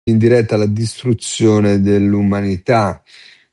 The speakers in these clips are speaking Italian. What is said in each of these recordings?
in diretta alla distruzione dell'umanità.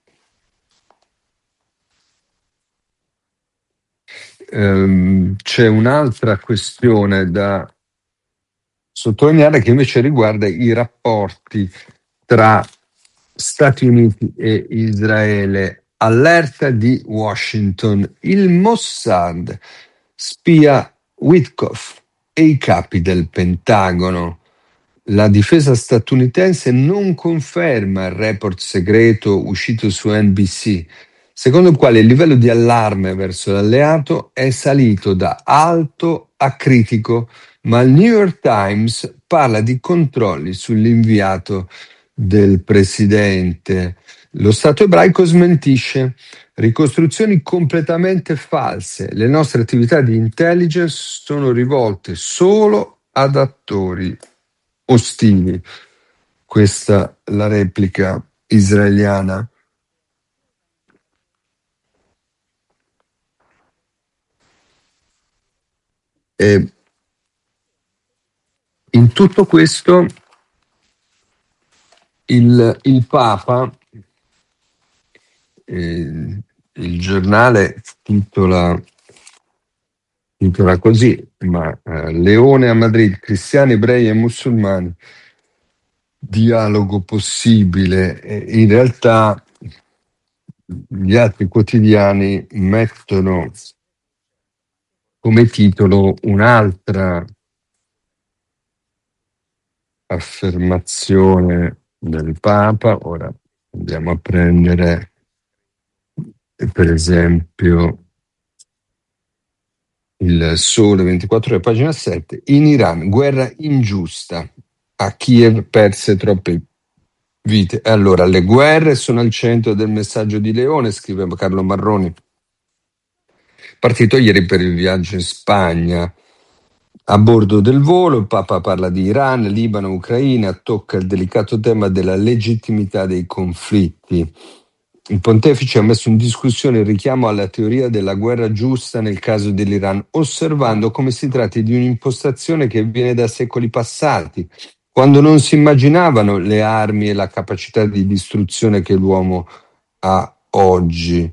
C'è un'altra questione da sottolineare che invece riguarda i rapporti tra Stati Uniti e Israele. Allerta di Washington. Il Mossad spia Witkoff e i capi del Pentagono. La difesa statunitense non conferma il report segreto uscito su NBC, secondo il quale il livello di allarme verso l'alleato è salito da alto a critico, ma il New York Times parla di controlli sull'inviato del presidente. Lo Stato ebraico smentisce ricostruzioni completamente false. Le nostre attività di intelligence sono rivolte solo ad attori ostili. Questa è la replica israeliana. E in tutto questo il Papa, il giornale titola così, ma Leone a Madrid, cristiani, ebrei e musulmani, dialogo possibile. In realtà gli altri quotidiani mettono come titolo un'altra affermazione del Papa. Ora andiamo a prendere per esempio il Sole 24 Ore, pagina 7. In Iran, guerra ingiusta. A Kiev perse troppe vite. Allora, le guerre sono al centro del messaggio di Leone, scrive Carlo Marroni. Partito ieri per il viaggio in Spagna. A bordo del volo il Papa parla di Iran, Libano, Ucraina, tocca il delicato tema della legittimità dei conflitti. Il pontefice ha messo in discussione il richiamo alla teoria della guerra giusta nel caso dell'Iran, osservando come si tratti di un'impostazione che viene da secoli passati, quando non si immaginavano le armi e la capacità di distruzione che l'uomo ha oggi.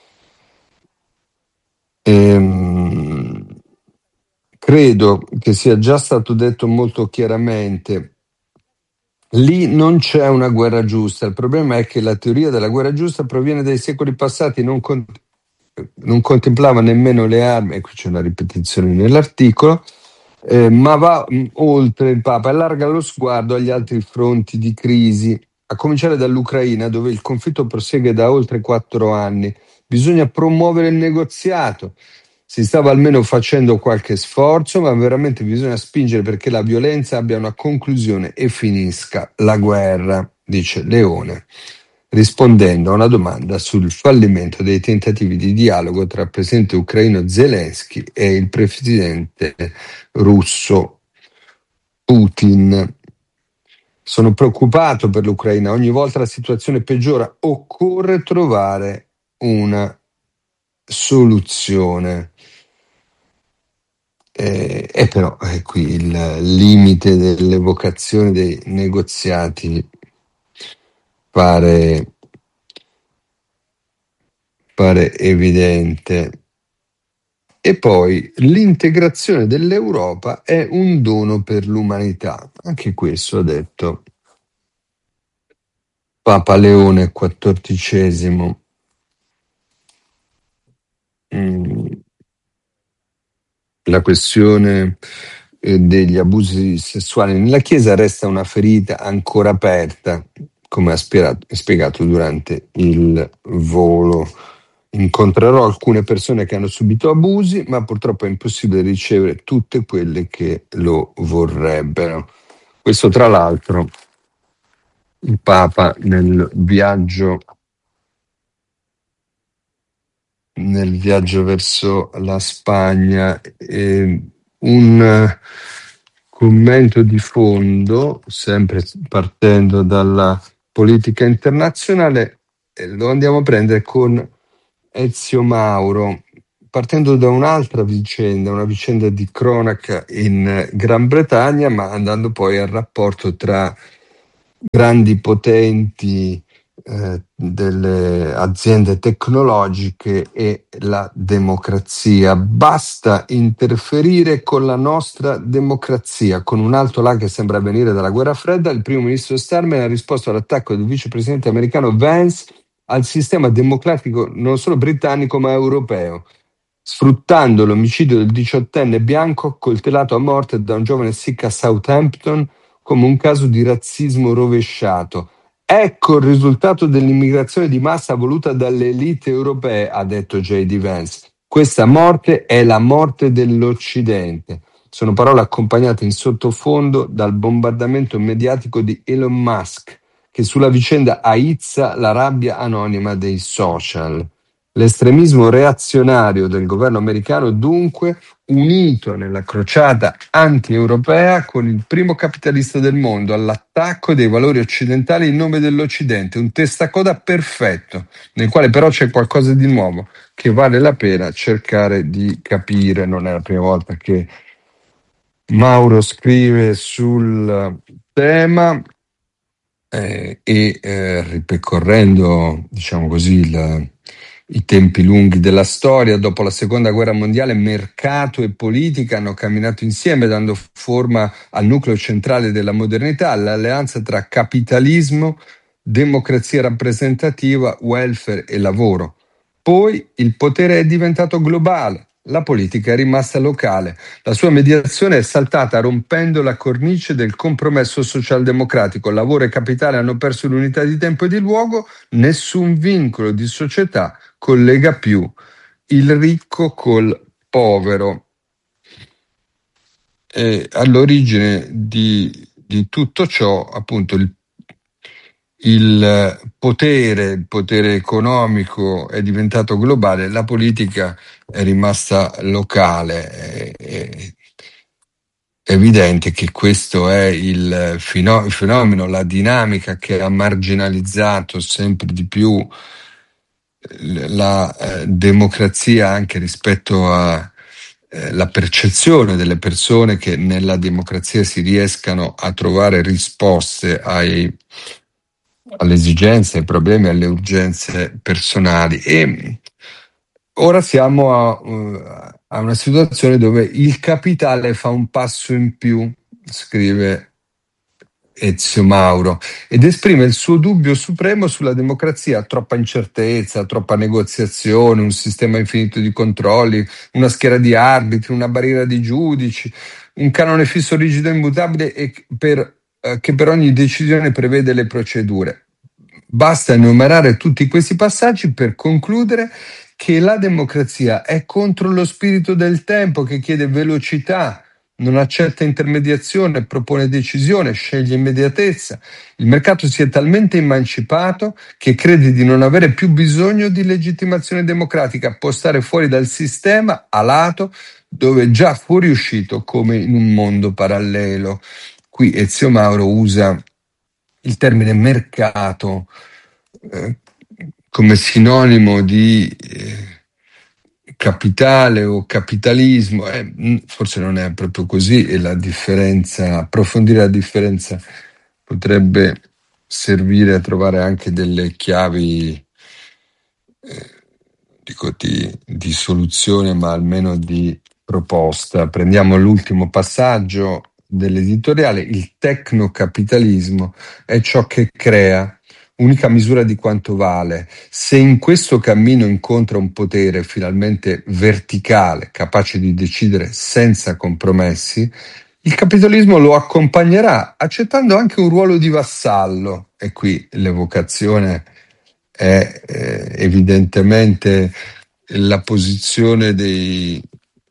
Credo che sia già stato detto molto chiaramente. Lì non c'è una guerra giusta. Il problema è che la teoria della guerra giusta proviene dai secoli passati, non contemplava nemmeno le armi, e qui c'è una ripetizione nell'articolo, ma va oltre. Il Papa allarga lo sguardo agli altri fronti di crisi, a cominciare dall'Ucraina, dove il conflitto prosegue da oltre 4 anni. Bisogna promuovere il negoziato. Si stava almeno facendo qualche sforzo, ma veramente bisogna spingere perché la violenza abbia una conclusione e finisca la guerra, dice Leone, rispondendo a una domanda sul fallimento dei tentativi di dialogo tra il presidente ucraino Zelensky e il presidente russo Putin. Sono preoccupato per l'Ucraina, ogni volta la situazione peggiora, occorre trovare una soluzione. E però qui il limite dell'evocazione dei negoziati pare evidente. E poi l'integrazione dell'Europa è un dono per l'umanità. Anche questo ha detto Papa Leone XIV. La questione degli abusi sessuali nella Chiesa resta una ferita ancora aperta, come ha spiegato durante il volo. Incontrerò alcune persone che hanno subito abusi, ma purtroppo è impossibile ricevere tutte quelle che lo vorrebbero. Questo, tra l'altro, il Papa nel viaggio verso la Spagna. Un commento di fondo, sempre partendo dalla politica internazionale, lo andiamo a prendere con Ezio Mauro, partendo da un'altra vicenda, una vicenda di cronaca in Gran Bretagna, ma andando poi al rapporto tra grandi potenti, delle aziende tecnologiche e la democrazia. Basta interferire con la nostra democrazia. Con un alto là che sembra venire dalla guerra fredda, il primo ministro Starmer ha risposto all'attacco del vicepresidente americano Vance al sistema democratico non solo britannico ma europeo, sfruttando l'omicidio del diciottenne bianco coltellato a morte da un giovane Sikh a Southampton come un caso di razzismo rovesciato. Ecco il risultato dell'immigrazione di massa voluta dalle elite europee, ha detto J.D. Vance. Questa morte è la morte dell'Occidente. Sono parole accompagnate in sottofondo dal bombardamento mediatico di Elon Musk, che sulla vicenda aizza la rabbia anonima dei social. L'estremismo reazionario del governo americano, dunque, unito nella crociata anti-europea con il primo capitalista del mondo, all'attacco dei valori occidentali in nome dell'Occidente, un testacoda perfetto, nel quale però c'è qualcosa di nuovo che vale la pena cercare di capire. Non è la prima volta che Mauro scrive sul tema ripercorrendo, diciamo così, i tempi lunghi della storia, dopo la seconda guerra mondiale, mercato e politica hanno camminato insieme, dando forma al nucleo centrale della modernità, l'alleanza tra capitalismo, democrazia rappresentativa, welfare e lavoro. Poi il potere è diventato globale, la politica è rimasta locale. La sua mediazione è saltata rompendo la cornice del compromesso socialdemocratico. Lavoro e capitale hanno perso l'unità di tempo e di luogo, nessun vincolo di società collega più il ricco col povero. All'origine di tutto ciò, appunto, il potere economico è diventato globale, la politica è rimasta locale. È evidente che questo è il fenomeno, la dinamica che ha marginalizzato sempre di più la democrazia anche rispetto a la percezione delle persone che nella democrazia si riescano a trovare risposte alle esigenze, ai problemi, alle urgenze personali. E ora siamo a una situazione dove il capitale fa un passo in più, scrive Ezio Mauro, ed esprime il suo dubbio supremo sulla democrazia: troppa incertezza, troppa negoziazione, un sistema infinito di controlli, una schiera di arbitri, una barriera di giudici, un canone fisso, rigido e immutabile che per ogni decisione prevede le procedure. Basta enumerare tutti questi passaggi per concludere che la democrazia è contro lo spirito del tempo, che chiede velocità, non accetta intermediazione, propone decisione, sceglie immediatezza. Il mercato si è talmente emancipato che crede di non avere più bisogno di legittimazione democratica, può stare fuori dal sistema a lato, dove è già fuoriuscito come in un mondo parallelo. Qui Ezio Mauro usa il termine mercato come sinonimo di capitale o capitalismo. Forse non è proprio così, e la differenza, approfondire la differenza potrebbe servire a trovare anche delle chiavi dico di soluzione, ma almeno di proposta. Prendiamo l'ultimo passaggio dell'editoriale: il tecnocapitalismo è ciò che crea, unica misura di quanto vale. Se in questo cammino incontra un potere finalmente verticale, capace di decidere senza compromessi, il capitalismo lo accompagnerà, accettando anche un ruolo di vassallo. E qui l'evocazione è evidentemente la posizione dei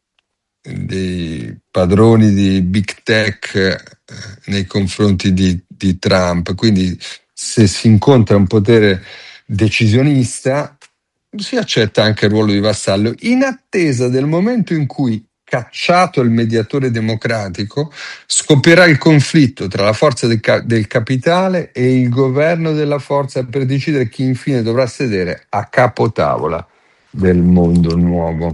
padroni di Big Tech nei confronti di Trump. Quindi se si incontra un potere decisionista, si accetta anche il ruolo di vassallo, in attesa del momento in cui, cacciato il mediatore democratico, scoppierà il conflitto tra la forza del capitale e il governo della forza per decidere chi infine dovrà sedere a capotavola del mondo nuovo.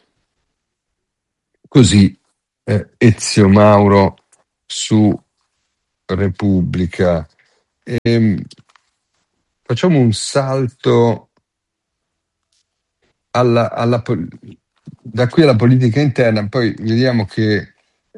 Così Ezio Mauro su Repubblica. Ehm, Facciamo un salto da qui alla politica interna, poi vediamo che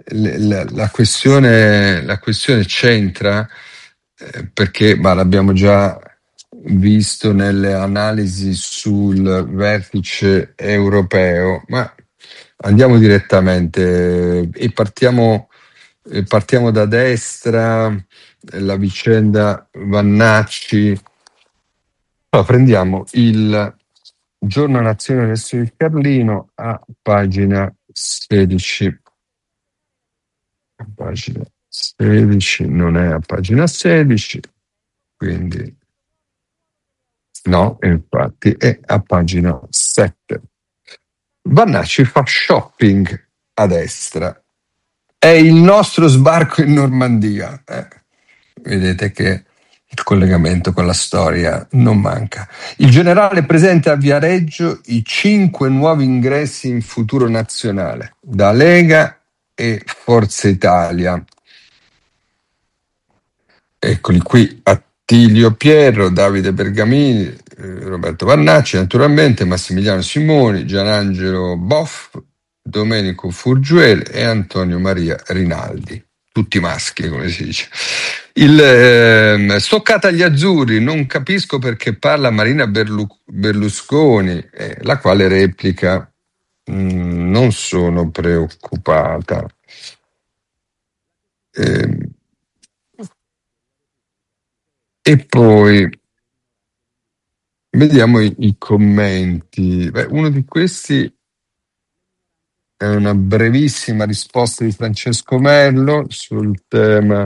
la questione c'entra, perché l'abbiamo già visto nelle analisi sul vertice europeo, ma andiamo direttamente e partiamo da destra, la vicenda Vannacci. Allora, prendiamo il Giorno Nazione Adesso il Carlino a pagina 16. A pagina 16, non è a pagina 16, quindi no, infatti è a pagina 7. Vannacci fa shopping a destra. È il nostro sbarco in Normandia. Vedete che il collegamento con la storia non manca. Il generale presenta a Viareggio i 5 nuovi ingressi in Futuro Nazionale da Lega e Forza Italia. Eccoli qui: Attilio Pierro, Davide Bergamini, Roberto Vannacci, naturalmente, Massimiliano Simoni, Gianangelo Boff, Domenico Furgiuele e Antonio Maria Rinaldi. Tutti maschi, come si dice. Stoccata agli azzurri, non capisco perché parla Marina Berlusconi, la quale replica: non sono preoccupata. E poi vediamo i commenti. Uno di questi è una brevissima risposta di Francesco Merlo sul tema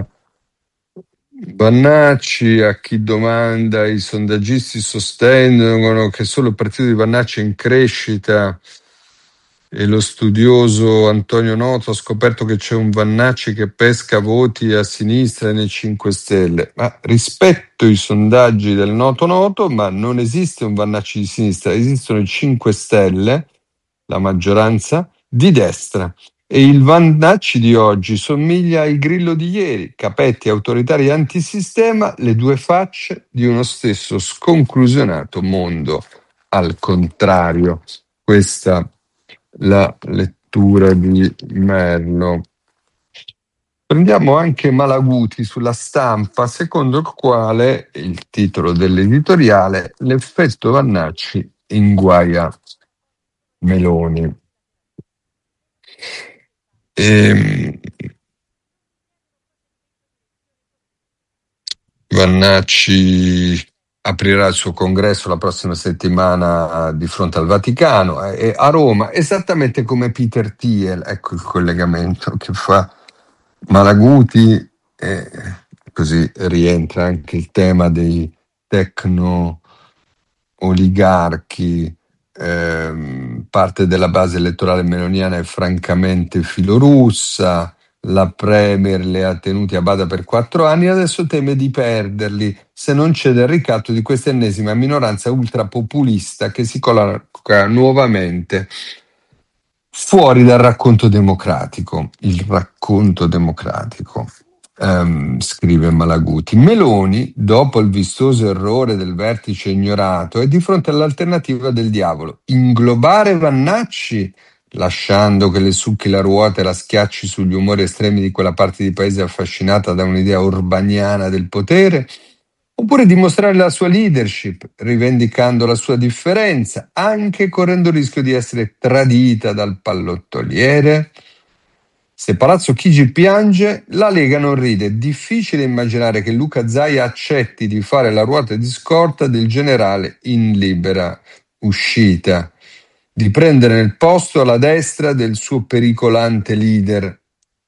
Vannacci. A chi domanda, i sondaggisti sostengono che solo il partito di Vannacci è in crescita e lo studioso Antonio Noto ha scoperto che c'è un Vannacci che pesca voti a sinistra e nei 5 Stelle. Ma rispetto i sondaggi del Noto, ma non esiste un Vannacci di sinistra, esistono i 5 Stelle, la maggioranza, di destra. E il Vannacci di oggi somiglia al Grillo di ieri: capetti, autoritari e antisistema, le due facce di uno stesso sconclusionato mondo. Al contrario, questa la lettura di Merlo. Prendiamo anche Malaguti sulla Stampa, secondo il quale, il titolo dell'editoriale, l'effetto Vannacci inguaia Meloni. Vannacci aprirà il suo congresso la prossima settimana di fronte al Vaticano, a Roma, esattamente come Peter Thiel. Ecco il collegamento che fa Malaguti, e così rientra anche il tema dei tecno oligarchi. Parte della base elettorale meloniana è francamente filorussa. La Premier le ha tenuti a bada per 4 anni e adesso teme di perderli se non cede al ricatto di questa ennesima minoranza ultrapopulista che si colloca nuovamente fuori dal racconto democratico. Il racconto democratico, scrive Malaguti. Meloni, dopo il vistoso errore del vertice ignorato, è di fronte all'alternativa del diavolo: inglobare Vannacci, lasciando che le succhi la ruota e la schiacci sugli umori estremi di quella parte di paese affascinata da un'idea urbaniana del potere, oppure dimostrare la sua leadership, rivendicando la sua differenza, anche correndo il rischio di essere tradita dal pallottoliere? Se Palazzo Chigi piange, la Lega non ride. È difficile immaginare che Luca Zaia accetti di fare la ruota di scorta del generale in libera uscita, di prendere il posto alla destra del suo pericolante leader.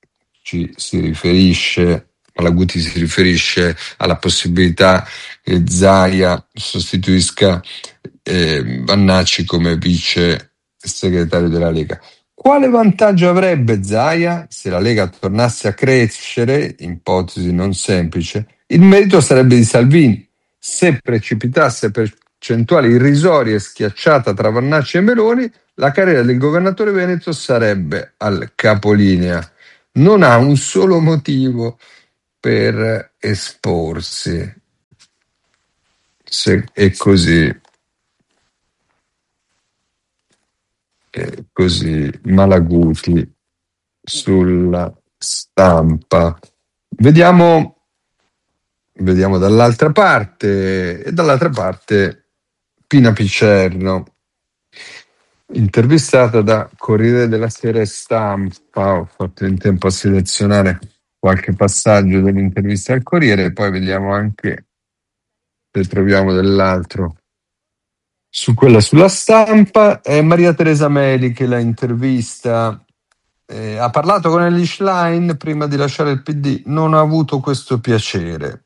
Malaguti si riferisce alla possibilità che Zaia sostituisca Vannacci come vice segretario della Lega. Quale vantaggio avrebbe Zaia se la Lega tornasse a crescere, ipotesi non semplice? Il merito sarebbe di Salvini. Se precipitasse percentuali irrisorie schiacciata tra Vannacci e Meloni, la carriera del governatore veneto sarebbe al capolinea. Non ha un solo motivo per esporsi. e così Malaguti sulla stampa. Vediamo, vediamo dall'altra parte, e dall'altra parte Pina Picerno, intervistata da Corriere della Sera e Stampa. Ho fatto in tempo a selezionare qualche passaggio dell'intervista al Corriere, poi vediamo anche se troviamo dell'altro. Su quella sulla Stampa è Maria Teresa Meli che la intervista. Ha parlato con Elly Schlein prima di lasciare il PD, non ha avuto questo piacere.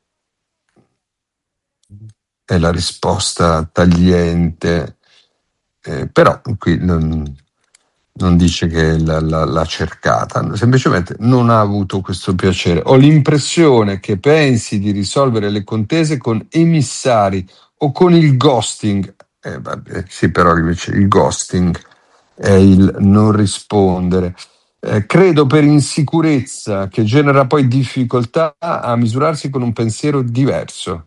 È la risposta tagliente, però qui non dice che l'ha cercata, semplicemente non ha avuto questo piacere. Ho l'impressione che pensi di risolvere le contese con emissari o con il ghosting. Sì, però invece il ghosting è il non rispondere. Credo per insicurezza che genera poi difficoltà a misurarsi con un pensiero diverso.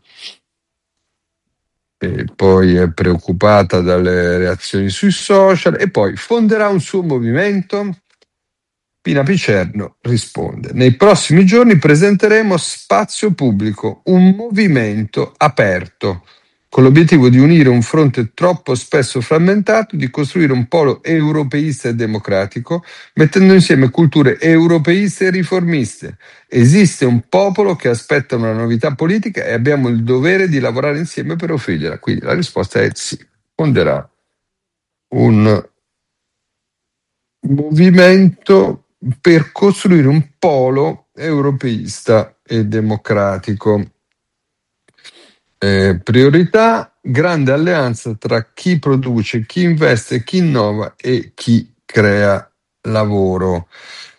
E poi è preoccupata dalle reazioni sui social e poi fonderà un suo movimento. Pina Picerno risponde: nei prossimi giorni presenteremo Spazio Pubblico, un movimento aperto, con l'obiettivo di unire un fronte troppo spesso frammentato, di costruire un polo europeista e democratico, mettendo insieme culture europeiste e riformiste. Esiste un popolo che aspetta una novità politica e abbiamo il dovere di lavorare insieme per offrirgliela. Quindi la risposta è sì, fonderà un movimento per costruire un polo europeista e democratico. Priorità: grande alleanza tra chi produce, chi investe, chi innova e chi crea lavoro.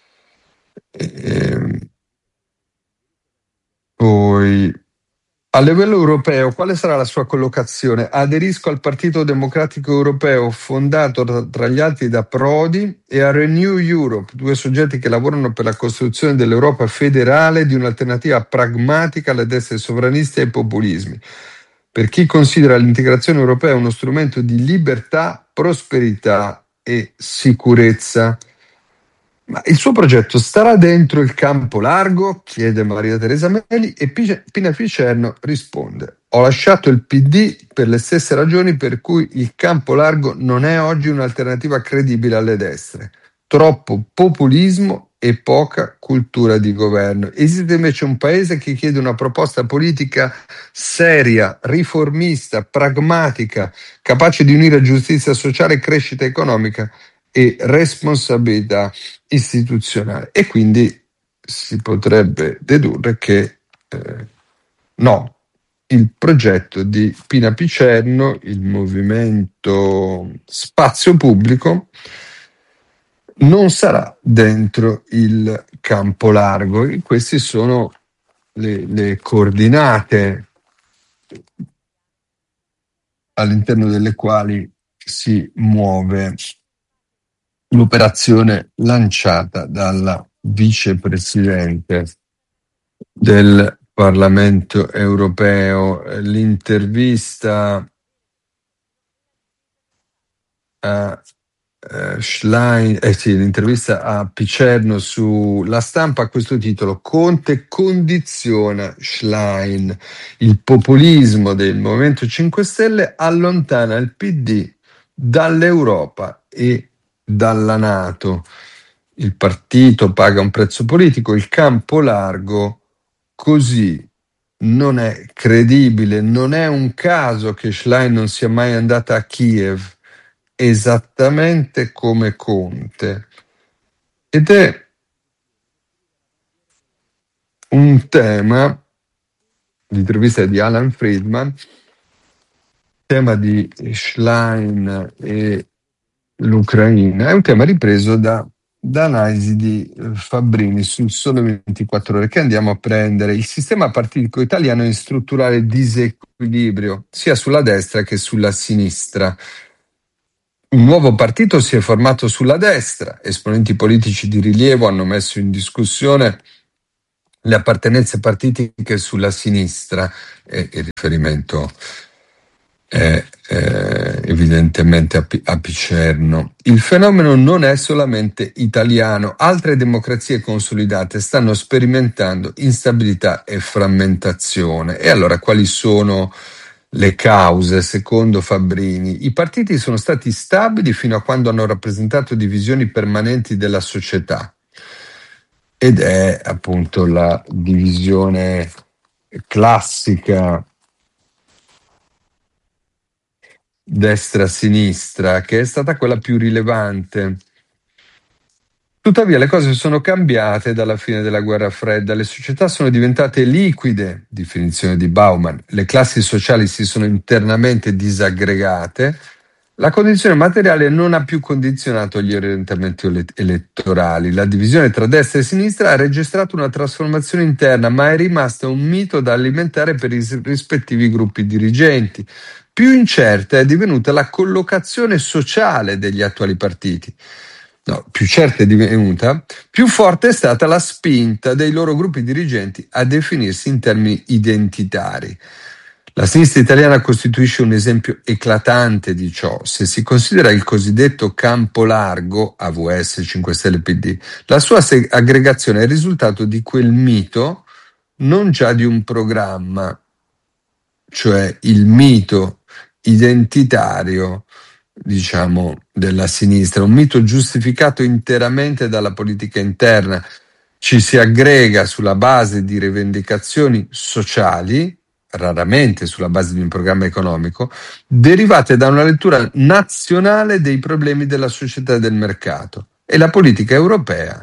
Poi, a livello europeo, quale sarà la sua collocazione? Aderisco al Partito Democratico Europeo, fondato tra gli altri da Prodi, e a Renew Europe, due soggetti che lavorano per la costruzione dell'Europa federale, di un'alternativa pragmatica alle destre sovraniste e ai populismi. Per chi considera l'integrazione europea uno strumento di libertà, prosperità e sicurezza. Ma il suo progetto starà dentro il campo largo? Chiede Maria Teresa Meli e Pina Picerno risponde: ho lasciato il PD per le stesse ragioni per cui il campo largo non è oggi un'alternativa credibile alle destre. Troppo populismo e poca cultura di governo. Esiste invece un paese che chiede una proposta politica seria, riformista, pragmatica, capace di unire giustizia sociale, crescita economica e responsabilità istituzionale. E quindi si potrebbe dedurre che no, il progetto di Pina Picerno, il movimento Spazio Pubblico, non sarà dentro il campo largo. E queste sono le coordinate all'interno delle quali si muove l'operazione lanciata dalla vicepresidente del Parlamento europeo. L'intervista a Schlein, sì, l'intervista a Picerno sulla Stampa a questo titolo: Conte condiziona Schlein, il populismo del Movimento 5 Stelle allontana il PD dall'Europa e dalla NATO. Il partito paga un prezzo politico, il campo largo così non è credibile. Non è un caso che Schlein non sia mai andata a Kiev, esattamente come Conte. Ed è un tema, l'intervista è di Alan Friedman, tema di Schlein e l'Ucraina, è un tema ripreso da analisi di Fabbrini sul Sole 24 Ore, che andiamo a prendere. Il sistema partitico italiano è in strutturale disequilibrio, sia sulla destra che sulla sinistra. Un nuovo partito si è formato sulla destra, esponenti politici di rilievo hanno messo in discussione le appartenenze partitiche sulla sinistra, il riferimento è evidentemente apicerno. Il fenomeno non è solamente italiano, altre democrazie consolidate stanno sperimentando instabilità e frammentazione. E allora quali sono le cause, secondo Fabbrini? I partiti sono stati stabili fino a quando hanno rappresentato divisioni permanenti della società, ed è appunto la divisione classica destra-sinistra, che è stata quella più rilevante. Tuttavia le cose sono cambiate dalla fine della guerra fredda, le società sono diventate liquide, definizione di Bauman, le classi sociali si sono internamente disaggregate, la condizione materiale non ha più condizionato gli orientamenti elettorali, la divisione tra destra e sinistra ha registrato una trasformazione interna, ma è rimasta un mito da alimentare per i rispettivi gruppi dirigenti. Più incerta è divenuta la collocazione sociale degli attuali partiti. No, più certa è divenuta, più forte è stata la spinta dei loro gruppi dirigenti a definirsi in termini identitari. La sinistra italiana costituisce un esempio eclatante di ciò. Se si considera il cosiddetto campo largo, AVS, 5 Stelle, PD, la sua aggregazione è il risultato di quel mito, non già di un programma, cioè il mito identitario, diciamo, della sinistra, un mito giustificato interamente dalla politica interna. Ci si aggrega sulla base di rivendicazioni sociali, raramente sulla base di un programma economico, derivate da una lettura nazionale dei problemi della società e del mercato. E la politica europea,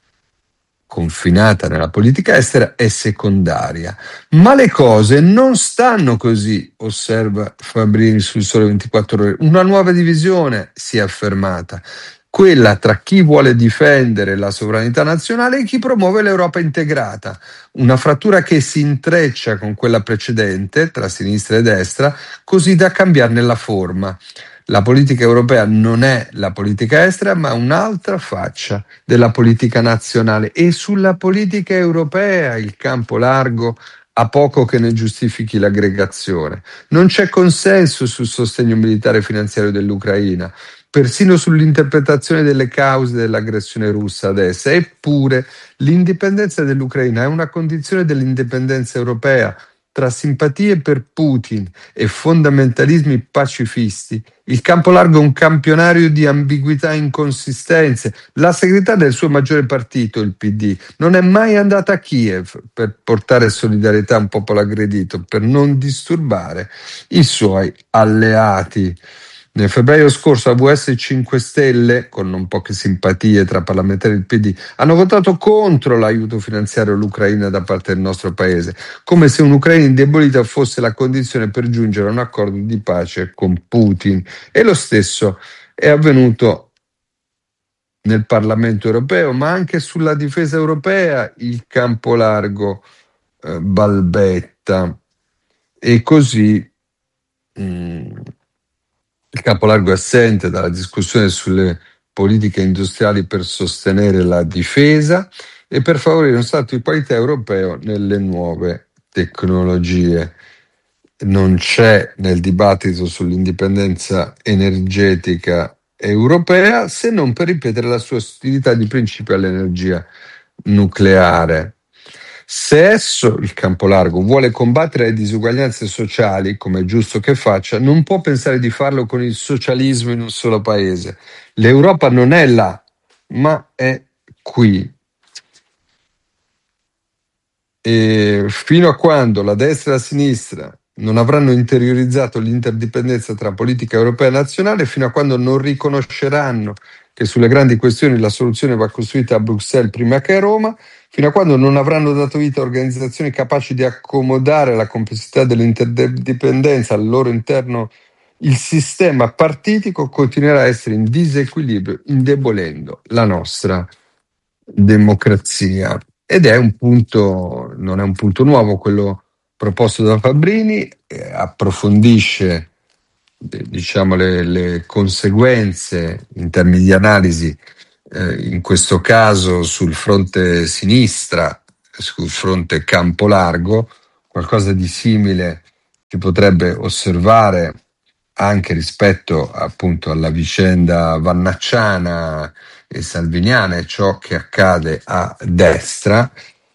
confinata nella politica estera, è secondaria. Ma le cose non stanno così, osserva Fabbrini sul Sole 24 Ore. Una nuova divisione si è affermata, quella tra chi vuole difendere la sovranità nazionale e chi promuove l'Europa integrata. Una frattura che si intreccia con quella precedente, tra sinistra e destra, così da cambiarne la forma. La politica europea non è la politica estera, ma un'altra faccia della politica nazionale. E sulla politica europea il campo largo ha poco che ne giustifichi l'aggregazione. Non c'è consenso sul sostegno militare e finanziario dell'Ucraina, persino sull'interpretazione delle cause dell'aggressione russa ad essa. Eppure l'indipendenza dell'Ucraina è una condizione dell'indipendenza europea. Tra simpatie per Putin e fondamentalismi pacifisti, il campo largo è un campionario di ambiguità e inconsistenze. La segretà del suo maggiore partito, il PD, non è mai andata a Kiev per portare solidarietà a un popolo aggredito, per non disturbare i suoi alleati. Nel febbraio scorso AVS 5 Stelle, con non poche simpatie tra parlamentari del PD, hanno votato contro l'aiuto finanziario all'Ucraina da parte del nostro paese, come se un'Ucraina indebolita fosse la condizione per giungere a un accordo di pace con Putin. E lo stesso è avvenuto nel Parlamento europeo, ma anche sulla difesa europea il campo largo balbetta. E così il campo largo è assente dalla discussione sulle politiche industriali per sostenere la difesa e per favorire un salto di qualità europeo nelle nuove tecnologie. Non c'è nel dibattito sull'indipendenza energetica europea, se non per ripetere la sua ostilità di principio all'energia nucleare. Se esso, il campo largo, vuole combattere le disuguaglianze sociali, come è giusto che faccia, non può pensare di farlo con il socialismo in un solo paese. L'Europa non è là, ma è qui. E fino a quando la destra e la sinistra non avranno interiorizzato l'interdipendenza tra politica europea e nazionale, fino a quando non riconosceranno che sulle grandi questioni la soluzione va costruita a Bruxelles prima che a Roma, fino a quando non avranno dato vita a organizzazioni capaci di accomodare la complessità dell'interdipendenza al loro interno, il sistema partitico continuerà a essere in disequilibrio, indebolendo la nostra democrazia. Ed è un punto, non è un punto nuovo quello proposto da Fabbrini, approfondisce diciamo le conseguenze in termini di analisi, in questo caso sul fronte sinistra, sul fronte campo largo. Qualcosa di simile si potrebbe osservare anche rispetto appunto alla vicenda vannacciana e salviniana e ciò che accade a destra,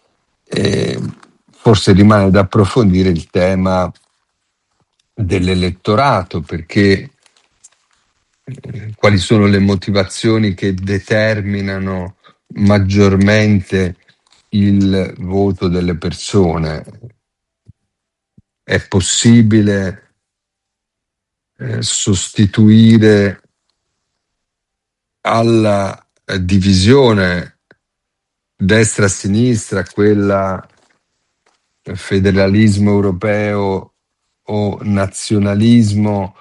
forse rimane da approfondire il tema dell'elettorato, perché quali sono le motivazioni che determinano maggiormente il voto delle persone. È possibile sostituire alla divisione destra-sinistra quella federalismo europeo o nazionalismo,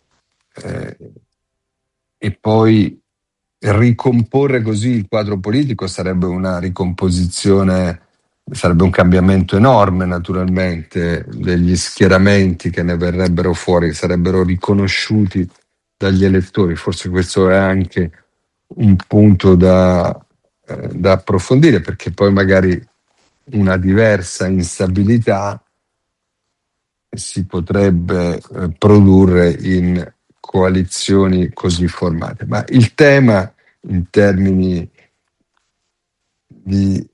e poi ricomporre così il quadro politico sarebbe una ricomposizione, sarebbe un cambiamento enorme naturalmente degli schieramenti che ne verrebbero fuori, sarebbero riconosciuti dagli elettori. Forse questo è anche un punto da approfondire, perché poi magari una diversa instabilità si potrebbe produrre in coalizioni così formate. Ma il tema in termini di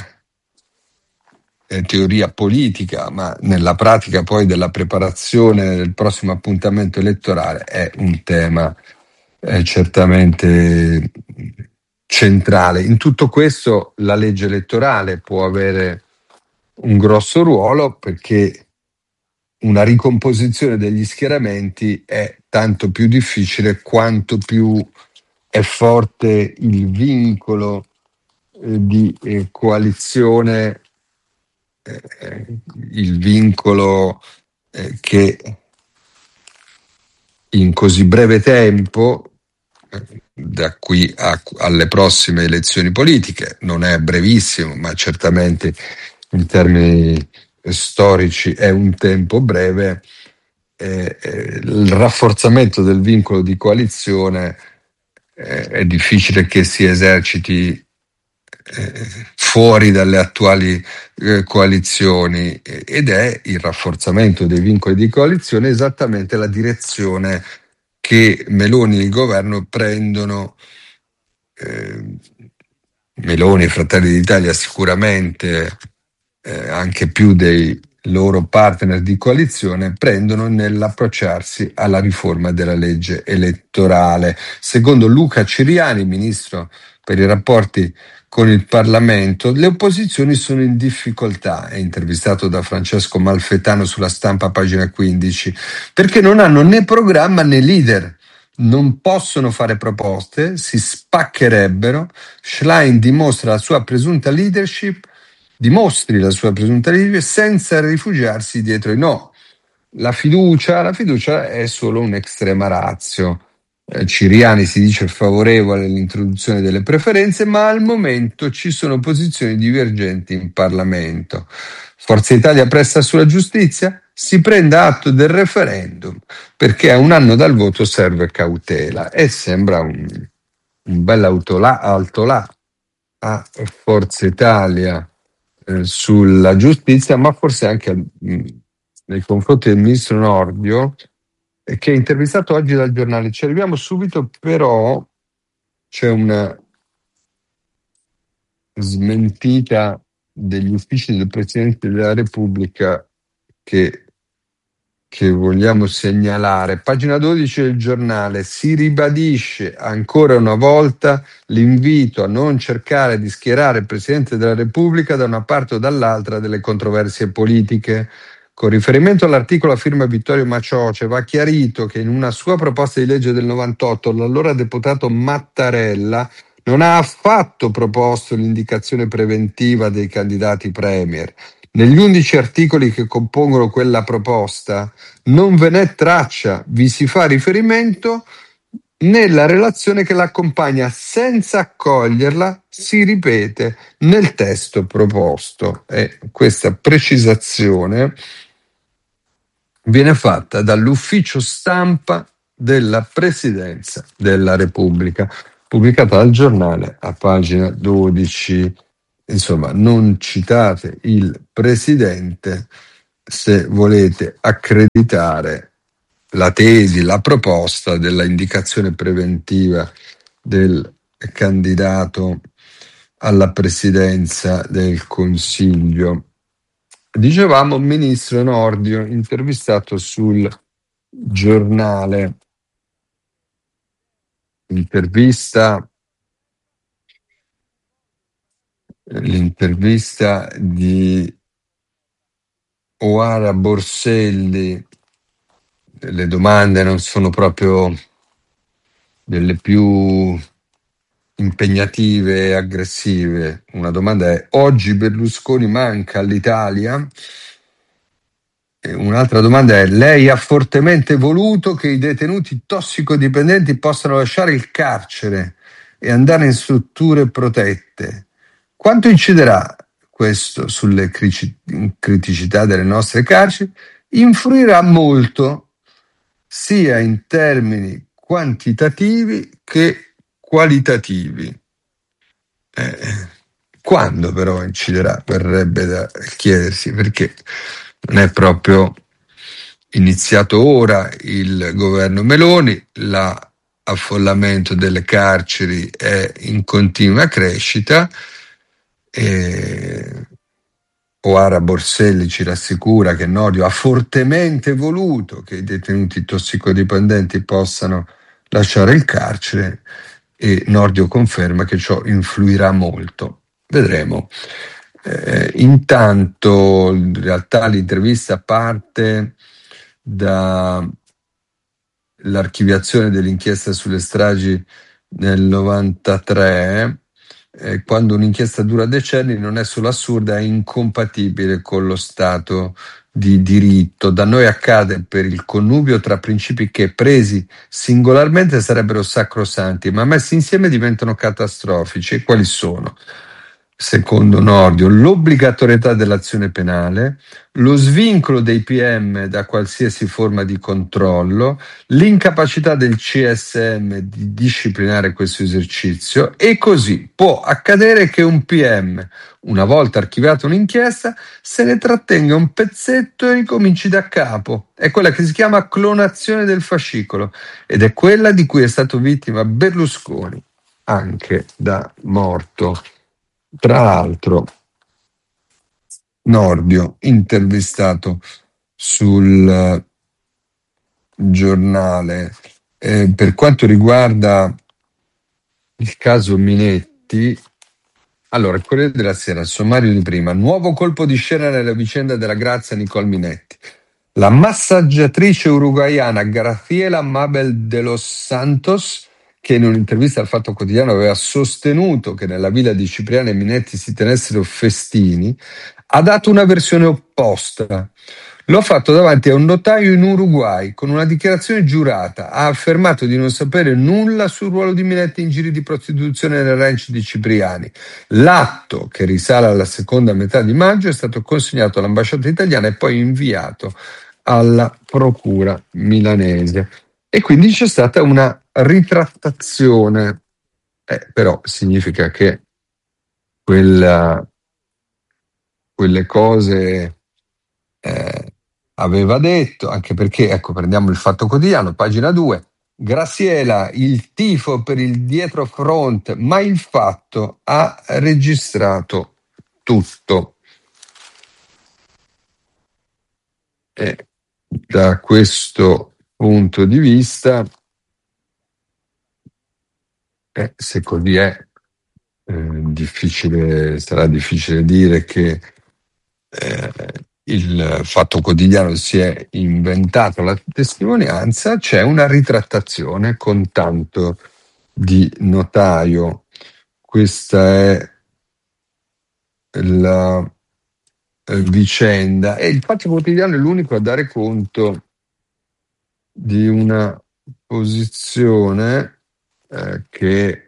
teoria politica, ma nella pratica poi della preparazione del prossimo appuntamento elettorale, è un tema certamente centrale. In tutto questo la legge elettorale può avere un grosso ruolo, perché una ricomposizione degli schieramenti è tanto più difficile quanto più è forte il vincolo di coalizione, il vincolo che in così breve tempo, da qui alle prossime elezioni politiche, non è brevissimo, ma certamente in termini storici è un tempo breve, il rafforzamento del vincolo di coalizione è difficile che si eserciti fuori dalle attuali coalizioni, ed è il rafforzamento dei vincoli di coalizione esattamente la direzione che Meloni e il governo prendono. Meloni e Fratelli d'Italia sicuramente, anche più dei loro partner di coalizione, prendono nell'approcciarsi alla riforma della legge elettorale. Secondo Luca Ciriani, ministro per i rapporti con il Parlamento, le opposizioni sono in difficoltà, è intervistato da Francesco Malfetano sulla Stampa, pagina 15, perché non hanno né programma né leader. Non possono fare proposte, si spaccherebbero. Schlein dimostri la sua presunta leadership senza rifugiarsi dietro i no. La fiducia è solo un'extrema ratio. Ciriani si dice favorevole all'introduzione delle preferenze, ma al momento ci sono posizioni divergenti in Parlamento. Forza Italia pressa sulla giustizia? Si prenda atto del referendum, perché a un anno dal voto serve cautela, e sembra un bel altolà a Forza Italia sulla giustizia, ma forse anche nei confronti del ministro Nordio, che è intervistato oggi dal Giornale. Ci arriviamo subito, però c'è una smentita degli uffici del Presidente della Repubblica che vogliamo segnalare. Pagina 12 del Giornale: si ribadisce ancora una volta l'invito a non cercare di schierare il Presidente della Repubblica da una parte o dall'altra delle controversie politiche. Con riferimento all'articolo a firma Vittorio Macioce, va chiarito che in una sua proposta di legge del 98 l'allora deputato Mattarella non ha affatto proposto l'indicazione preventiva dei candidati premier. Negli 11 articoli che compongono quella proposta non ve n'è traccia, vi si fa riferimento nella relazione che l'accompagna, senza accoglierla si ripete nel testo proposto, e questa precisazione viene fatta dall'ufficio stampa della Presidenza della Repubblica, pubblicata dal Giornale a pagina 12. Insomma, non citate il Presidente se volete accreditare la tesi, la proposta della indicazione preventiva del candidato alla presidenza del Consiglio. Dicevamo, ministro Nordio, intervistato sul giornale, l'intervista di Oara Borselli. Le domande non sono proprio delle più impegnative e aggressive. Una domanda è: oggi Berlusconi manca all'Italia? E un'altra domanda è: lei ha fortemente voluto che i detenuti tossicodipendenti possano lasciare il carcere e andare in strutture protette. Quanto inciderà questo sulle criticità delle nostre carceri? Influirà molto, sia in termini quantitativi che qualitativi. Quando però inciderà? Verrebbe da chiedersi, perché non è proprio iniziato ora il governo Meloni, l'affollamento delle carceri è in continua crescita e Oara Borselli ci rassicura che Nordio ha fortemente voluto che i detenuti tossicodipendenti possano lasciare il carcere e Nordio conferma che ciò influirà molto. Vedremo. Intanto, in realtà, l'intervista parte dall'archiviazione dell'inchiesta sulle stragi nel 93. Quando un'inchiesta dura decenni non è solo assurda, è incompatibile con lo Stato di diritto. Da noi accade per il connubio tra principi che presi singolarmente sarebbero sacrosanti, ma messi insieme diventano catastrofici. E quali sono? Secondo Nordio, l'obbligatorietà dell'azione penale, lo svincolo dei PM da qualsiasi forma di controllo, l'incapacità del CSM di disciplinare questo esercizio, e così può accadere che un PM, una volta archiviata un'inchiesta, se ne trattenga un pezzetto e ricominci da capo. È quella che si chiama clonazione del fascicolo ed è quella di cui è stato vittima Berlusconi, anche da morto. Tra l'altro, Nordio, intervistato sul giornale, per quanto riguarda il caso Minetti, allora, il Corriere della Sera, il sommario di prima: nuovo colpo di scena nella vicenda della Grazia Nicole Minetti. La massaggiatrice uruguaiana Graciela Mabel de los Santos, che in un'intervista al Fatto Quotidiano aveva sostenuto che nella villa di Cipriani e Minetti si tenessero festini, ha dato una versione opposta. Lo ha fatto davanti a un notaio in Uruguay con una dichiarazione giurata. Ha affermato di non sapere nulla sul ruolo di Minetti in giri di prostituzione nel ranch di Cipriani. L'atto, che risale alla seconda metà di maggio, è stato consegnato all'ambasciata italiana e poi inviato alla procura milanese. E quindi c'è stata una ritrattazione. Però significa che quelle cose aveva detto, anche perché, ecco, prendiamo il Fatto Quotidiano, pagina 2, Graziella, il tifo per il dietrofront, ma il Fatto ha registrato tutto. E da questo punto di vista, se così è, sarà difficile dire che il Fatto Quotidiano si è inventato la testimonianza. C'è una ritrattazione con tanto di notaio. Questa è la vicenda, e il Fatto Quotidiano è l'unico a dare conto di una posizione che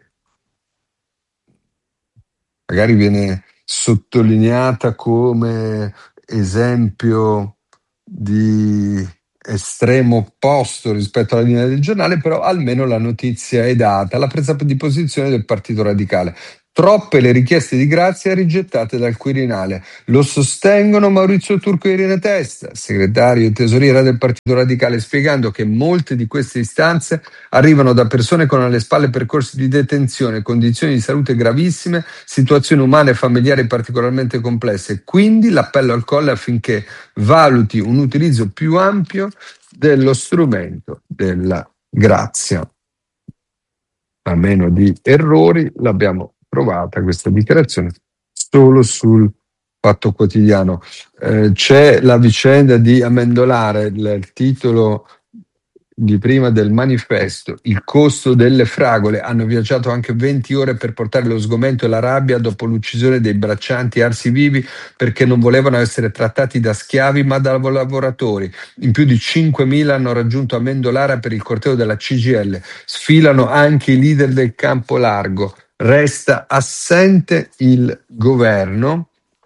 magari viene sottolineata come esempio di estremo opposto rispetto alla linea del giornale, però almeno la notizia è data, la presa di posizione del Partito Radicale. Troppe le richieste di grazia rigettate dal Quirinale. Lo sostengono Maurizio Turco e Irene Testa, segretario e tesoriera del Partito Radicale, spiegando che molte di queste istanze arrivano da persone con alle spalle percorsi di detenzione, condizioni di salute gravissime, situazioni umane e familiari particolarmente complesse. Quindi l'appello al Colle affinché valuti un utilizzo più ampio dello strumento della grazia. A meno di errori, l'abbiamo trovata questa dichiarazione solo sul Fatto Quotidiano. C'è la vicenda di Amendolare, il titolo di prima del manifesto, il costo delle fragole. Hanno viaggiato anche 20 ore per portare lo sgomento e la rabbia dopo l'uccisione dei braccianti arsi vivi perché non volevano essere trattati da schiavi ma da lavoratori. In più di 5.000 hanno raggiunto Amendolara per il corteo della CGIL. Sfilano anche i leader del campo largo. Resta assente il governo.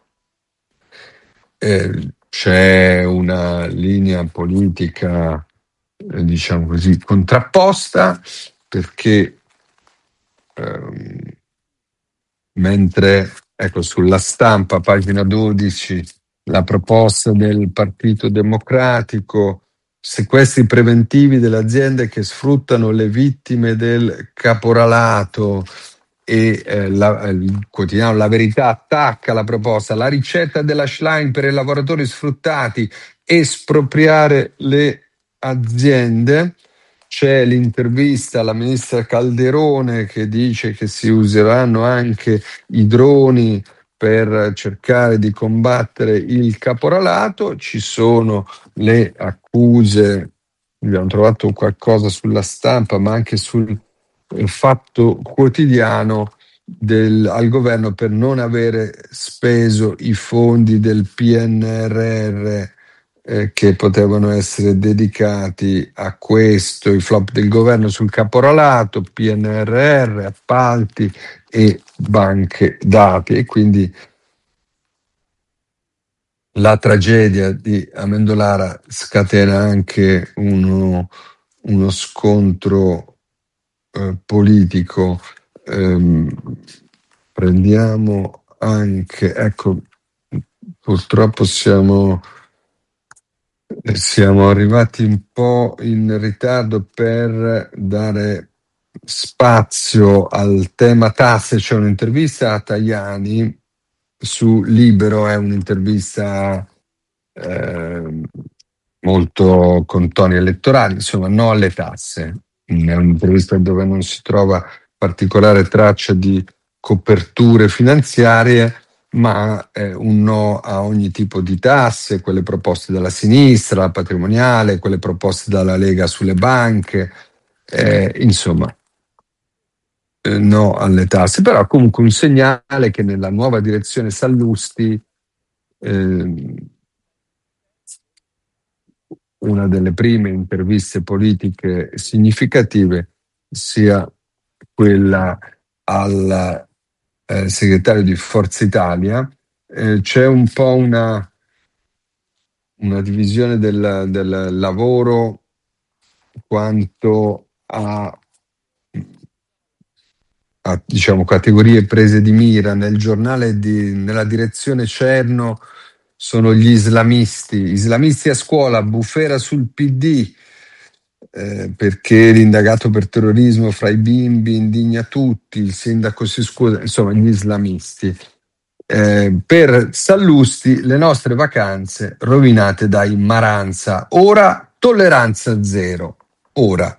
C'è una linea politica, diciamo così, contrapposta, perché mentre, ecco, sulla Stampa, pagina 12, la proposta del Partito Democratico, sequestri preventivi delle aziende che sfruttano le vittime del caporalato, e il quotidiano La Verità attacca la proposta, la ricetta della Schlein per i lavoratori sfruttati, espropriare le aziende. C'è l'intervista alla ministra Calderone che dice che si useranno anche i droni per cercare di combattere il caporalato. Ci sono le accuse, abbiamo trovato qualcosa sulla Stampa, ma anche sul Fatto Quotidiano al governo per non avere speso i fondi del PNRR che potevano essere dedicati a questo, i flop del governo sul caporalato, PNRR, appalti e banche dati. E quindi la tragedia di Amendolara scatena anche uno scontro politico. Prendiamo anche, ecco, purtroppo siamo arrivati un po' in ritardo per dare spazio al tema tasse. C'è un'intervista a Tajani su Libero, è un'intervista molto con toni elettorali, insomma, no alle tasse. È un'intervista dove non si trova particolare traccia di coperture finanziarie, ma un no a ogni tipo di tasse, quelle proposte dalla sinistra, la patrimoniale, quelle proposte dalla Lega sulle banche, insomma, no alle tasse, però comunque un segnale che nella nuova direzione Sallusti una delle prime interviste politiche significative sia quella al segretario di Forza Italia. C'è un po' una divisione del lavoro quanto a diciamo, categorie prese di mira. Nel giornale nella direzione Cerno sono gli islamisti a scuola, bufera sul PD, perché l'indagato per terrorismo fra i bimbi indigna tutti, il sindaco si scusa, insomma gli islamisti. Per Sallusti le nostre vacanze rovinate dai Maranza, ora tolleranza zero, ora.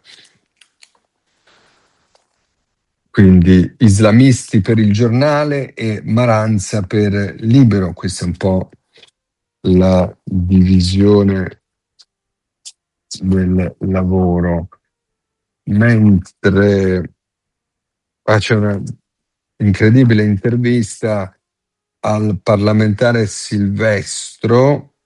Quindi islamisti per il giornale e Maranza per Libero. Questa è un po' la divisione del lavoro. Mentre c'è una incredibile intervista al parlamentare Silvestro,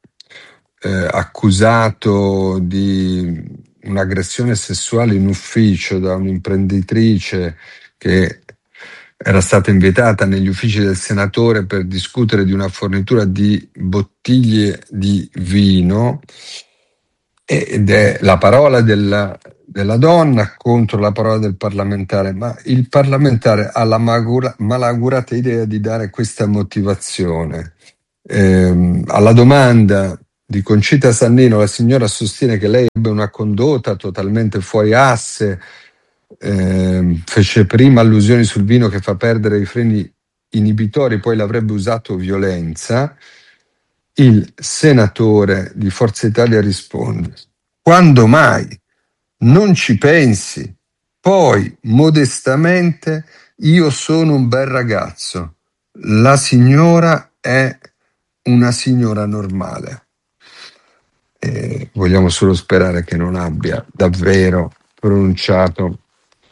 accusato di un'aggressione sessuale in ufficio da un'imprenditrice che era stata invitata negli uffici del senatore per discutere di una fornitura di bottiglie di vino. ed è la parola della donna contro la parola del parlamentare, ma il parlamentare ha la malaugurata idea di dare questa motivazione. Alla domanda di Concita Sannino, la signora sostiene che lei ebbe una condotta totalmente fuori asse, fece prima allusioni sul vino che fa perdere i freni inibitori, poi l'avrebbe usato violenza. Il senatore di Forza Italia risponde: quando mai? Non ci pensi? Poi, modestamente, io sono un bel ragazzo. La signora è una signora normale. Vogliamo solo sperare che non abbia davvero pronunciato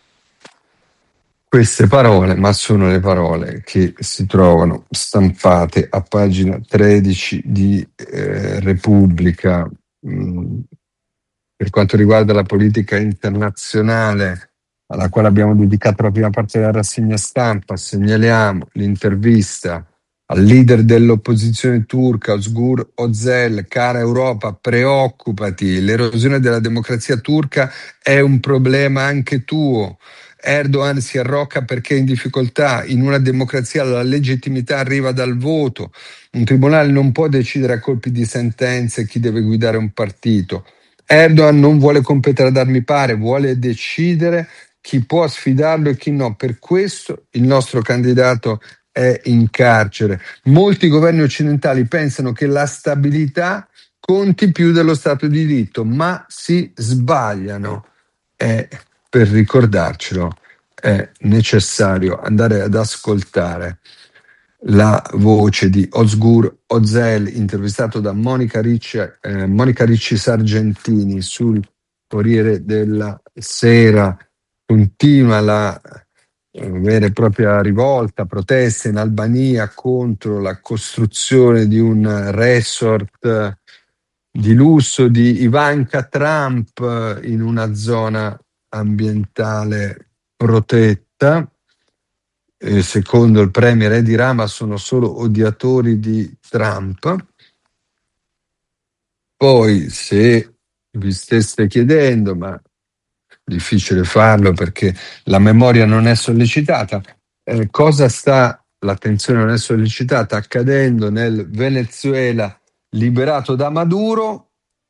queste parole, ma sono le parole che si trovano stampate a pagina 13 di Repubblica. Per quanto riguarda la politica internazionale, alla quale abbiamo dedicato la prima parte della rassegna stampa, segnaliamo l'intervista al leader dell'opposizione turca, Özgür Özel: cara Europa, preoccupati, l'erosione della democrazia turca è un problema anche tuo. Erdogan si arrocca perché è in difficoltà. In una democrazia la legittimità arriva dal voto. Un tribunale non può decidere a colpi di sentenze chi deve guidare un partito. Erdogan non vuole competere ad armi pari, vuole decidere chi può sfidarlo e chi no. Per questo il nostro candidato è in carcere. Molti governi occidentali pensano che la stabilità conti più dello Stato di diritto, ma si sbagliano. Per ricordarcelo è necessario andare ad ascoltare la voce di Özgür Özel, intervistato da Monica Ricci Sargentini sul Corriere della Sera. Continua la vera e propria rivolta, protesta in Albania contro la costruzione di un resort di lusso di Ivanka Trump in una zona ambientale protetta. Secondo il premier Edi Rama sono solo odiatori di Trump. Poi, se vi steste chiedendo, ma difficile farlo perché la memoria non è sollecitata, l'attenzione non è sollecitata, accadendo nel Venezuela liberato da Maduro.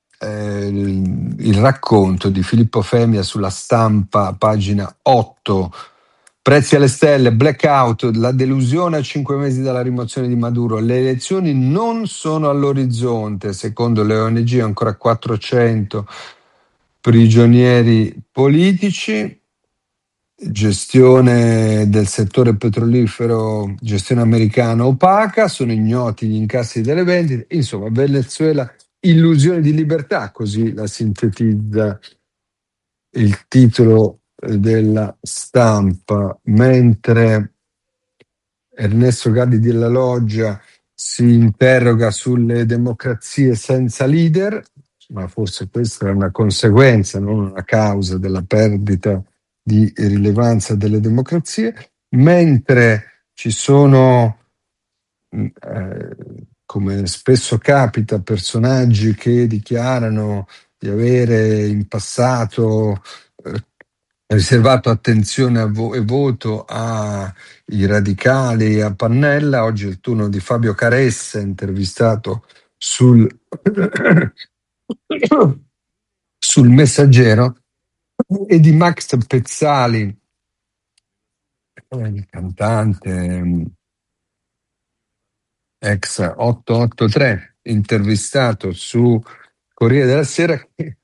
Il racconto di Filippo Femia sulla Stampa, pagina 8. Prezzi alle stelle, blackout, la delusione a 5 mesi dalla rimozione di Maduro. Le elezioni non sono all'orizzonte, secondo le ONG ancora 400 prigionieri politici. Gestione del settore petrolifero, gestione americana opaca, sono ignoti gli incassi delle vendite. Insomma, Venezuela, illusione di libertà, così la sintetizza il titolo della Stampa, mentre Ernesto Galli della Loggia si interroga sulle democrazie senza leader, ma forse questa è una conseguenza, non una causa della perdita di rilevanza delle democrazie, mentre ci sono, come spesso capita, personaggi che dichiarano di avere in passato riservato attenzione e voto ai radicali e a Pannella. Oggi è il turno di Fabio Caressa, intervistato sul Messaggero, e di Max Pezzali, il cantante ex 883, intervistato su Corriere della Sera.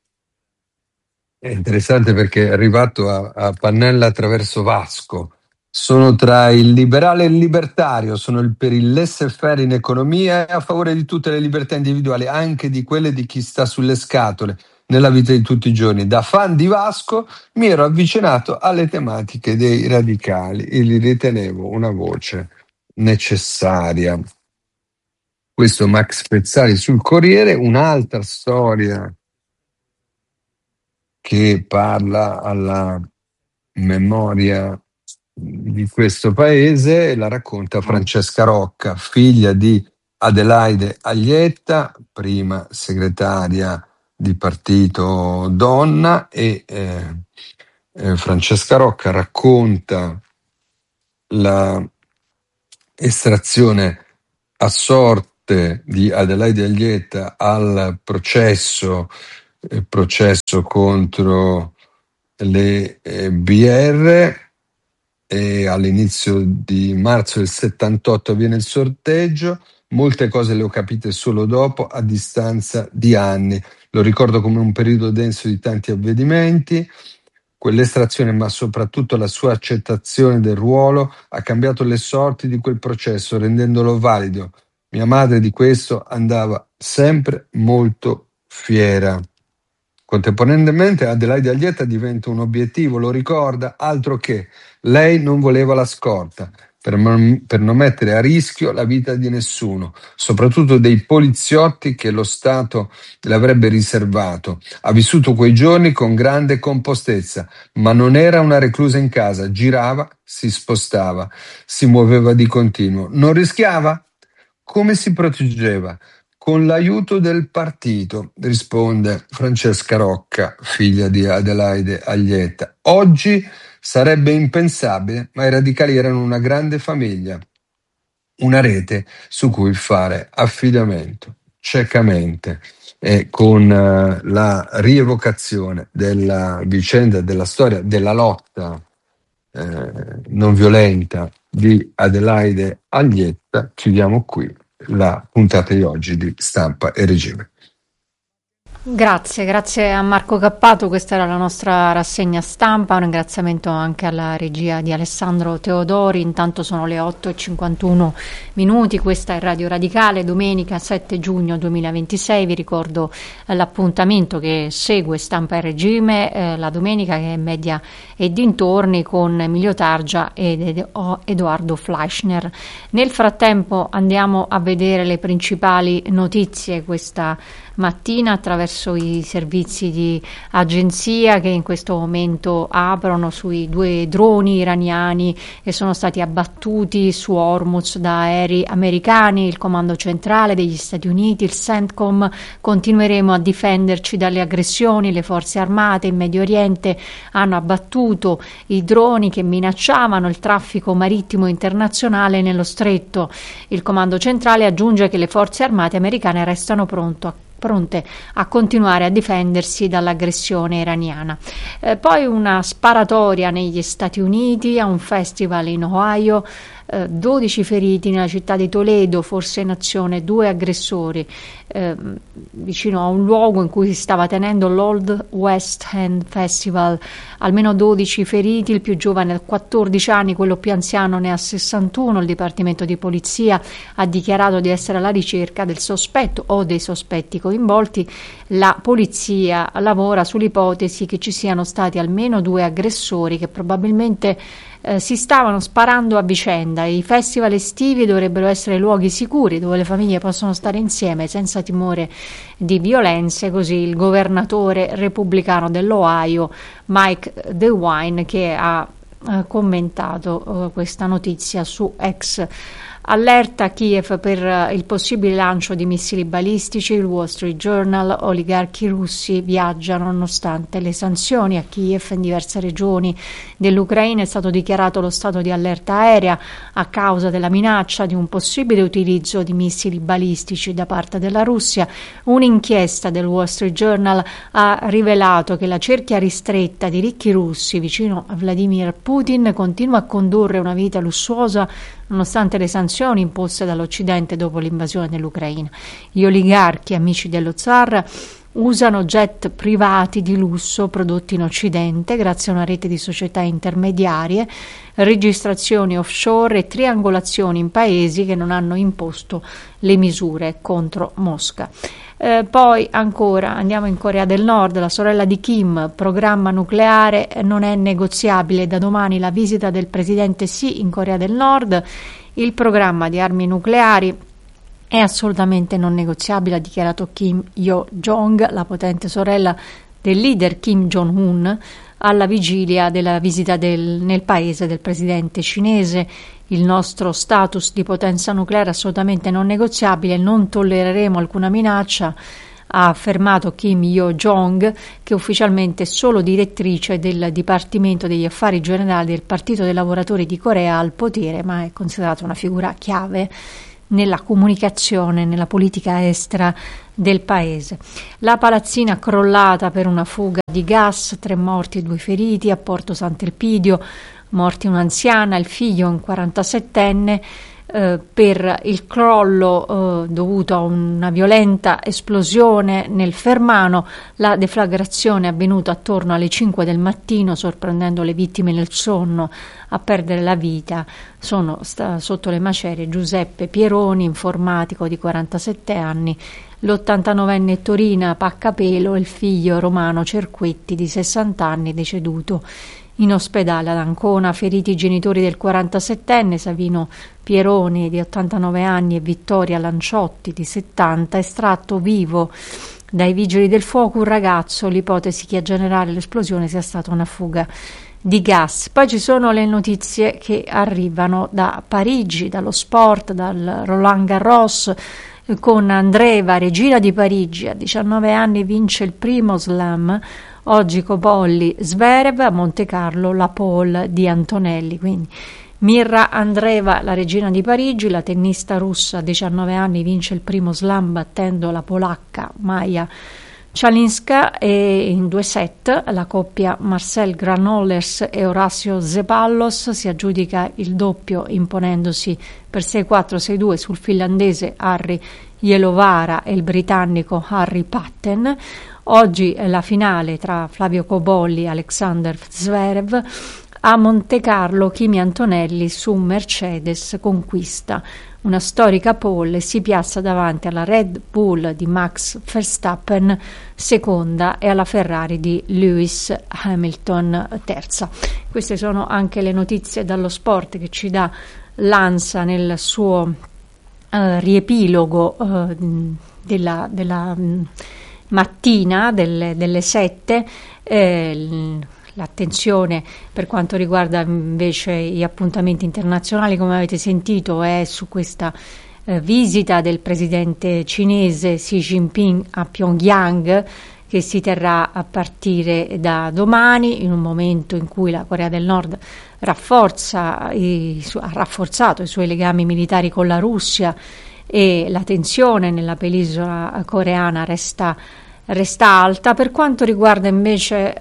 È interessante perché è arrivato a Pannella attraverso Vasco. Sono tra il liberale e il libertario, sono per il laissez-faire in economia e a favore di tutte le libertà individuali, anche di quelle di chi sta sulle scatole nella vita di tutti i giorni. Da fan di Vasco mi ero avvicinato alle tematiche dei radicali e li ritenevo una voce necessaria. Questo Max Pezzali sul Corriere. Un'altra storia che parla alla memoria di questo paese, la racconta Francesca Rocca, figlia di Adelaide Aglietta, prima segretaria di partito donna, e Francesca Rocca racconta la estrazione a sorte di Adelaide Aglietta al processo contro le BR, e all'inizio di marzo del 78 avviene il sorteggio. Molte cose le ho capite solo dopo, a distanza di anni. Lo ricordo come un periodo denso di tanti avvenimenti. Quell'estrazione, ma soprattutto la sua accettazione del ruolo, ha cambiato le sorti di quel processo, rendendolo valido. Mia madre di questo andava sempre molto fiera. Contemporaneamente Adelaide Aglietta diventa un obiettivo, lo ricorda, altro che lei non voleva la scorta per non mettere a rischio la vita di nessuno, soprattutto dei poliziotti che lo Stato le avrebbe riservato. Ha vissuto quei giorni con grande compostezza, ma non era una reclusa in casa, girava, si spostava, si muoveva di continuo. Non rischiava? Come si proteggeva? Con l'aiuto del partito, risponde Francesca Rocca, figlia di Adelaide Aglietta. Oggi sarebbe impensabile, ma i radicali erano una grande famiglia, una rete su cui fare affidamento ciecamente. E con la rievocazione della vicenda, della storia, della lotta non violenta di Adelaide Aglietta, chiudiamo qui la puntata di oggi di Stampa e Regime. Grazie a Marco Cappato, questa era la nostra rassegna stampa, un ringraziamento anche alla regia di Alessandro Teodori. Intanto sono le 8:51, questa è Radio Radicale, domenica 7 giugno 2026, vi ricordo l'appuntamento che segue Stampa e Regime, la domenica, che è Media e dintorni, con Emilio Targia ed Edoardo Fleischner. Nel frattempo andiamo a vedere le principali notizie questa mattina attraverso i servizi di agenzia che in questo momento aprono sui 2 droni iraniani che sono stati abbattuti su Hormuz da aerei americani. Il comando centrale degli Stati Uniti, il CENTCOM: continueremo a difenderci dalle aggressioni. Le forze armate in Medio Oriente hanno abbattuto i droni che minacciavano il traffico marittimo internazionale nello stretto. Il comando centrale aggiunge che le forze armate americane restano pronte a continuare a difendersi dall'aggressione iraniana. Poi una sparatoria negli Stati Uniti a un festival in Ohio, 12 feriti nella città di Toledo, forse in azione 2 aggressori vicino a un luogo in cui si stava tenendo l'Old West End Festival. Almeno 12 feriti, il più giovane ha 14 anni, quello più anziano ne ha 61. Il Dipartimento di Polizia ha dichiarato di essere alla ricerca del sospetto o dei sospetti coinvolti. La polizia lavora sull'ipotesi che ci siano stati almeno 2 aggressori che probabilmente si stavano sparando a vicenda. I festival estivi dovrebbero essere luoghi sicuri dove le famiglie possono stare insieme senza timore di violenze, così il governatore repubblicano dell'Ohio Mike DeWine, che ha commentato questa notizia su X. Allerta Kiev per il possibile lancio di missili balistici. Il Wall Street Journal: oligarchi russi viaggiano nonostante le sanzioni. A Kiev, in diverse regioni dell'Ucraina, è stato dichiarato lo stato di allerta aerea a causa della minaccia di un possibile utilizzo di missili balistici da parte della Russia. Un'inchiesta del Wall Street Journal ha rivelato che la cerchia ristretta di ricchi russi vicino a Vladimir Putin continua a condurre una vita lussuosa nonostante le sanzioni imposte dall'Occidente dopo l'invasione dell'Ucraina. Gli oligarchi, amici dello zar, usano jet privati di lusso prodotti in Occidente grazie a una rete di società intermediarie, registrazioni offshore e triangolazioni in paesi che non hanno imposto le misure contro Mosca. Poi ancora andiamo in Corea del Nord. La sorella di Kim: programma nucleare non è negoziabile. Da domani la visita del presidente Xi in Corea del Nord. Il programma di armi nucleari è assolutamente non negoziabile, ha dichiarato Kim Yo-jong, la potente sorella del leader Kim Jong-un, alla vigilia della visita nel paese del presidente cinese. Il nostro status di potenza nucleare è assolutamente non negoziabile, non tollereremo alcuna minaccia, ha affermato Kim Yo-jong, che ufficialmente è solo direttrice del Dipartimento degli Affari Generali del Partito dei Lavoratori di Corea al potere, ma è considerata una figura chiave nella comunicazione, nella politica estera del paese. La palazzina crollata per una fuga di gas, 3 morti e 2 feriti a Porto Sant'Elpidio, morti un'anziana, il figlio un 47enne, per il crollo dovuto a una violenta esplosione nel Fermano. La deflagrazione è avvenuta attorno alle 5 del mattino, sorprendendo le vittime nel sonno. A perdere la vita sono sotto le macerie Giuseppe Pieroni, informatico di 47 anni, l'89enne Torina Paccapelo e il figlio Romano Cerquetti di 60 anni, deceduto in ospedale ad Ancona. Feriti i genitori del 47enne Savino Pieroni di 89 anni e Vittoria Lanciotti di 70, estratto vivo dai vigili del fuoco un ragazzo. L'ipotesi che a generare l'esplosione sia stata una fuga di gas. Poi ci sono le notizie che arrivano da Parigi, dallo sport, dal Roland Garros, con Andreeva, regina di Parigi, a 19 anni vince il primo slam. Oggi Cobolli, Zverev, a Monte Carlo la pole di Antonelli. Quindi Mirra Andreeva, la regina di Parigi, la tennista russa a 19 anni vince il primo slam battendo la polacca Maja Cialinska, e in 2 set la coppia Marcel Granollers e Horacio Zeballos si aggiudica il doppio imponendosi per 6-4, 6-2 sul finlandese Harry Jelovara e il britannico Harry Patten. Oggi è la finale tra Flavio Cobolli e Alexander Zverev. A Monte Carlo Kimi Antonelli su Mercedes conquista una storica pole e si piazza davanti alla Red Bull di Max Verstappen seconda e alla Ferrari di Lewis Hamilton terza. Queste sono anche le notizie dallo sport che ci dà l'ANSA nel suo riepilogo della mattina delle 7. L'attenzione per quanto riguarda invece gli appuntamenti internazionali, come avete sentito, è su questa visita del presidente cinese Xi Jinping a Pyongyang, che si terrà a partire da domani, in un momento in cui la Corea del Nord ha rafforzato i suoi legami militari con la Russia e la tensione nella penisola coreana resta alta. Per quanto riguarda invece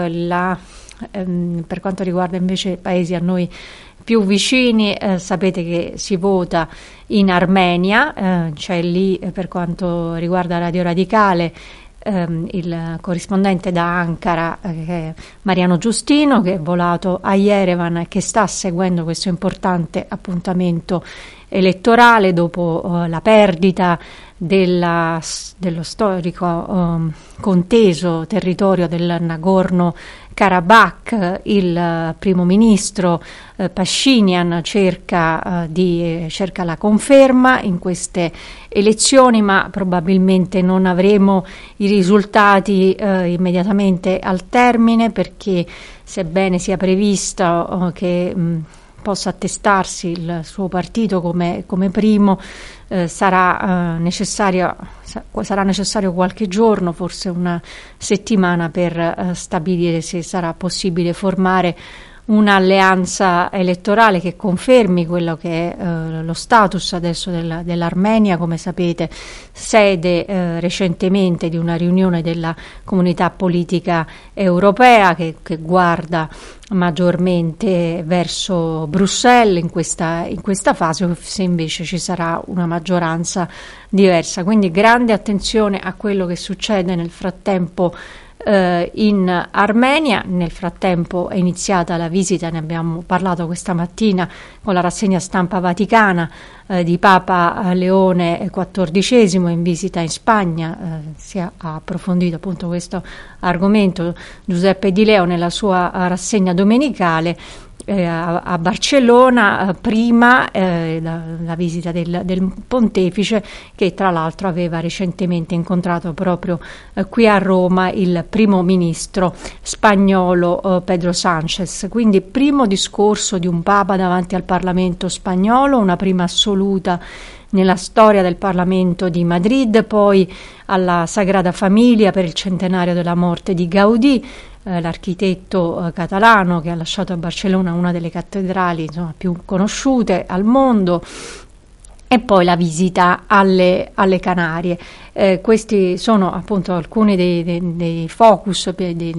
i paesi a noi più vicini, sapete che si vota in Armenia, c'è lì per quanto riguarda Radio Radicale il corrispondente da Ankara, Mariano Giustino, che è volato a Yerevan e che sta seguendo questo importante appuntamento elettorale dopo la perdita dello storico conteso territorio del Nagorno-Karabakh. Il primo ministro Pashinyan cerca la conferma in queste elezioni, ma probabilmente non avremo i risultati immediatamente al termine, perché sebbene sia previsto che possa attestarsi il suo partito come primo, sarà necessario qualche giorno, forse una settimana, per stabilire se sarà possibile formare un'alleanza elettorale che confermi quello che è lo status adesso dell'Armenia, come sapete, sede recentemente di una riunione della Comunità Politica Europea che guarda maggiormente verso Bruxelles in questa fase, se invece ci sarà una maggioranza diversa. Quindi grande attenzione a quello che succede nel frattempo in Armenia. Nel frattempo è iniziata la visita, ne abbiamo parlato questa mattina con la rassegna stampa vaticana, di Papa Leone XIV in visita in Spagna. Si è approfondito appunto questo argomento Giuseppe Di Leo nella sua rassegna domenicale, a Barcellona, prima la visita del pontefice, che tra l'altro aveva recentemente incontrato proprio qui a Roma il primo ministro spagnolo Pedro Sánchez. Quindi primo discorso di un papa davanti al Parlamento spagnolo, una prima assoluta nella storia del Parlamento di Madrid, poi alla Sagrada Famiglia per il centenario della morte di Gaudì, l'architetto catalano che ha lasciato a Barcellona una delle cattedrali, insomma, più conosciute al mondo, e poi la visita alle Canarie. Questi sono appunto alcuni dei focus, dei